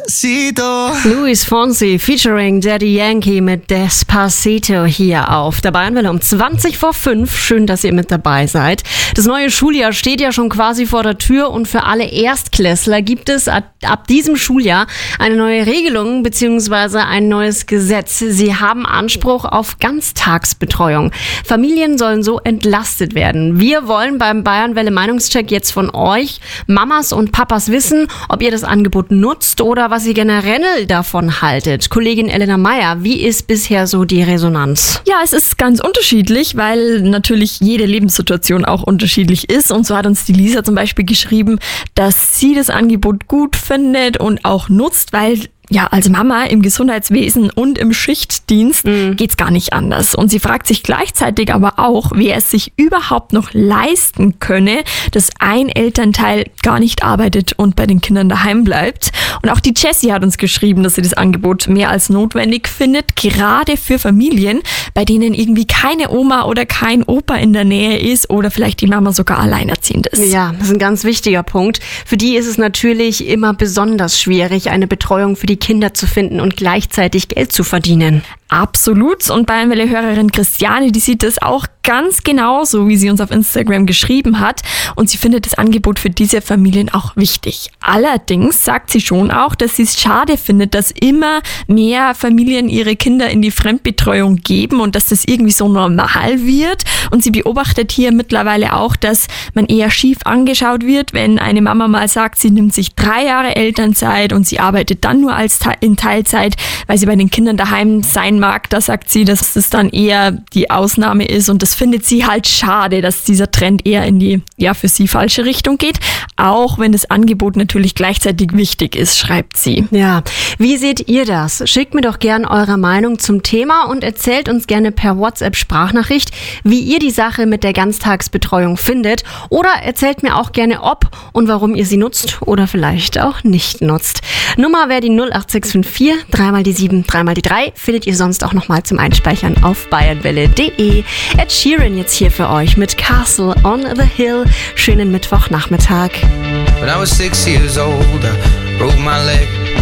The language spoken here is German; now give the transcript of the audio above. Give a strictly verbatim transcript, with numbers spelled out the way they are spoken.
Despacito. Luis Fonsi featuring Daddy Yankee mit Despacito hier auf der Bayernwelle um zwanzig vor fünf. Schön, dass ihr mit dabei seid. Das neue Schuljahr steht ja schon quasi vor der Tür und für alle Erstklässler gibt es ab, ab diesem Schuljahr eine neue Regelung bzw. ein neues Gesetz. Sie haben Anspruch auf Ganztagsbetreuung. Familien sollen so entlastet werden. Wir wollen beim Bayernwelle Meinungscheck jetzt von euch, Mamas und Papas, wissen, ob ihr das Angebot nutzt oder was ihr generell davon haltet. Kollegin Elena Meyer, wie ist bisher so die Resonanz? Ja, es ist ganz unterschiedlich, weil natürlich jede Lebenssituation auch unterschiedlich ist. Und so hat uns die Lisa zum Beispiel geschrieben, dass sie das Angebot gut findet und auch nutzt, weil ja, als Mama im Gesundheitswesen und im Schichtdienst mhm. geht's gar nicht anders. Und sie fragt sich gleichzeitig aber auch, wer es sich überhaupt noch leisten könne, dass ein Elternteil gar nicht arbeitet und bei den Kindern daheim bleibt. Und auch die Jessie hat uns geschrieben, dass sie das Angebot mehr als notwendig findet, gerade für Familien, bei denen irgendwie keine Oma oder kein Opa in der Nähe ist oder vielleicht die Mama sogar alleinerziehend ist. Ja, das ist ein ganz wichtiger Punkt. Für die ist es natürlich immer besonders schwierig, eine Betreuung für die Kinder zu finden und gleichzeitig Geld zu verdienen. Absolut. Und Bayernwelle-Hörerin Christiane, die sieht das auch ganz genauso, wie sie uns auf Instagram geschrieben hat. Und sie findet das Angebot für diese Familien auch wichtig. Allerdings sagt sie schon auch, dass sie es schade findet, dass immer mehr Familien ihre Kinder in die Fremdbetreuung geben und dass das irgendwie so normal wird. Und sie beobachtet hier mittlerweile auch, dass man eher schief angeschaut wird, wenn eine Mama mal sagt, sie nimmt sich drei Jahre Elternzeit und sie arbeitet dann nur als in Teilzeit, weil sie bei den Kindern daheim sein mag. Da sagt sie, dass es dann eher die Ausnahme ist und das findet sie halt schade, dass dieser Trend eher in die, ja, für sie falsche Richtung geht. Auch wenn das Angebot natürlich gleichzeitig wichtig ist, schreibt sie. Ja, wie seht ihr das? Schickt mir doch gern eure Meinung zum Thema und erzählt uns gerne per WhatsApp-Sprachnachricht, wie ihr die Sache mit der Ganztagsbetreuung findet. Oder erzählt mir auch gerne, ob und warum ihr sie nutzt oder vielleicht auch nicht nutzt. Nummer wäre die null acht sechs fünf vier, dreimal die sieben, dreimal die drei. Findet ihr sonst auch nochmal zum Einspeichern auf bayernwelle punkt de. Ed Sheeran jetzt hier für euch mit Castle on the Hill. Schönen Mittwochnachmittag. When I was six years old, I broke my leg.